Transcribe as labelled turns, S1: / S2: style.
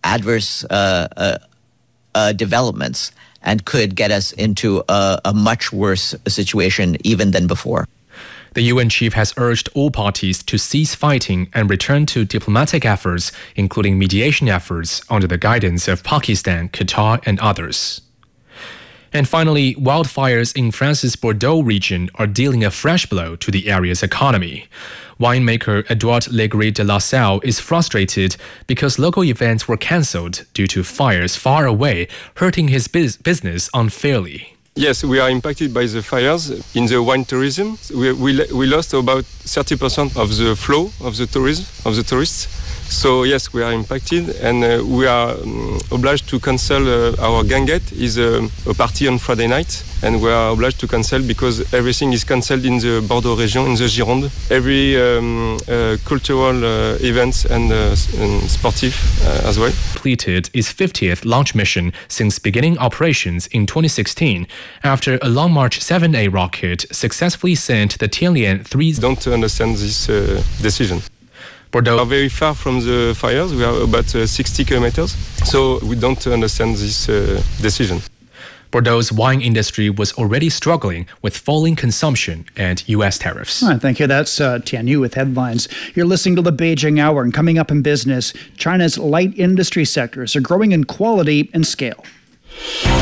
S1: adverse developments and could get us into a much worse situation even than before.
S2: The UN chief has urged all parties to cease fighting and return to diplomatic efforts, including mediation efforts under the guidance of Pakistan, Qatar, and others. And finally, wildfires in France's Bordeaux region are dealing a fresh blow to the area's economy. Winemaker Edouard Legris de la Salle is frustrated because local events were cancelled due to fires far away, hurting his business unfairly.
S3: Yes, we are impacted by the fires in the wine tourism. We lost about 30% of the flow of the tourists. So yes, we are impacted, and we are obliged to cancel our Ganguette is a party on Friday night, and we are obliged to cancel because everything is cancelled in the Bordeaux region, in the Gironde. Every cultural events and sportive as well.
S2: Completed its 50th launch mission since beginning operations in 2016, after a Long March 7A rocket successfully sent the Tianlian 3.
S3: Don't understand this decision.
S2: Bordeaux
S3: We are very far from the fires. We are about 60 kilometers. So we don't understand this decision.
S2: Bordeaux's wine industry was already struggling with falling consumption and U.S. tariffs.
S4: All right, thank you. That's Tian Yu with headlines. You're listening to the Beijing Hour, and coming up in business, China's light industry sectors are growing in quality and scale.